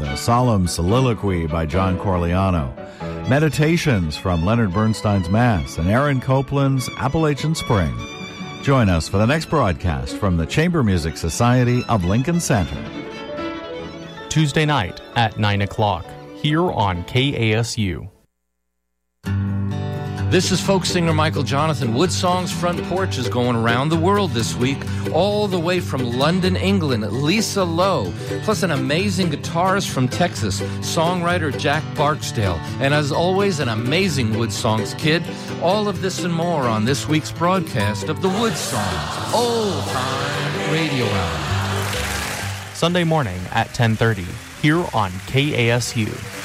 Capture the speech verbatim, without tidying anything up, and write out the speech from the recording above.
the solemn soliloquy by John Corigliano, Meditations from Leonard Bernstein's Mass, and Aaron Copland's Appalachian Spring. Join us for the next broadcast from the Chamber Music Society of Lincoln Center. Tuesday night at nine o'clock, here on K A S U. This is folk singer Michael Jonathan. Wood Song's Front Porch is going around the world this week, all the way from London, England, Lisa Lowe, plus an amazing guitarist from Texas, songwriter Jack Barksdale, and as always, an amazing Wood Songs kid. All of this and more on this week's broadcast of the Wood Songs Old Time Radio Hour. Sunday morning at ten thirty, here on K A S U.